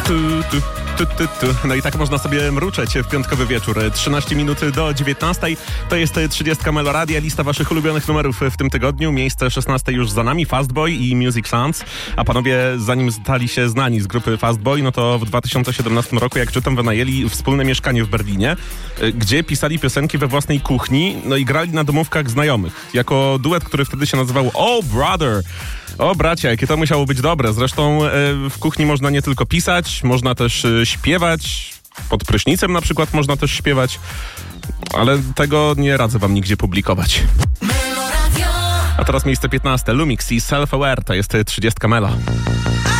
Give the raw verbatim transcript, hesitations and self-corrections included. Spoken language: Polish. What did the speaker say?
Tu, tu, tu, tu, tu. No i tak można sobie mruczeć w piątkowy wieczór. trzynaście minut do dziewiętnastej. To jest trzydziestka Meloradia, lista waszych ulubionych numerów w tym tygodniu. Miejsce szesnaste już za nami, Fastboy i Music Sounds. A panowie, zanim stali się znani z grupy Fastboy, no to w dwa tysiące siedemnastym roku, jak czytam, wynajęli wspólne mieszkanie w Berlinie, gdzie pisali piosenki we własnej kuchni, no i grali na domówkach znajomych. Jako duet, który wtedy się nazywał Oh Brother. O bracia, jakie to musiało być dobre. Zresztą e, w kuchni można nie tylko pisać, można też e, śpiewać. Pod prysznicem na przykład można też śpiewać. Ale tego nie radzę wam nigdzie publikować. A teraz miejsce piętnaste. Lumix i Self Aware. To jest trzydziestka Melo.